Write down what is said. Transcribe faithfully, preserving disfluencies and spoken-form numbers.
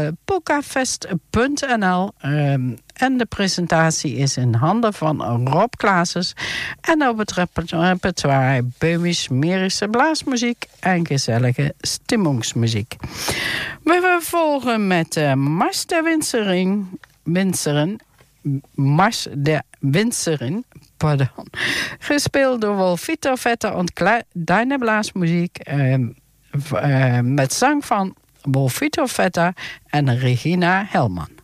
uh, polkafest punt n l. Um, en de presentatie is in handen van Rob Klaasens. En op het repertoire Böhmisch-Mährische blaasmuziek en gezellige stimmingsmuziek. We vervolgen met uh, Mars der Winzering, Winzeren, Mars der Winzeren, pardon, gespeeld door Wolfito Vetter en kleine blaasmuziek, uh, uh, met zang van Wolfito Vetter en Regina Helman.